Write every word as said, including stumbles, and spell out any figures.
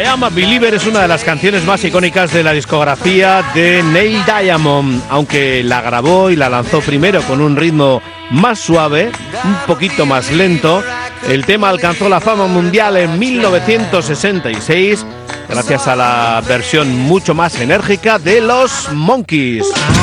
I'm a Believer es una de las canciones más icónicas de la discografía de Neil Diamond, aunque la grabó y la lanzó primero con un ritmo más suave, un poquito más lento. El tema alcanzó la fama mundial en mil novecientos sesenta y seis gracias a la versión mucho más enérgica de los Monkees.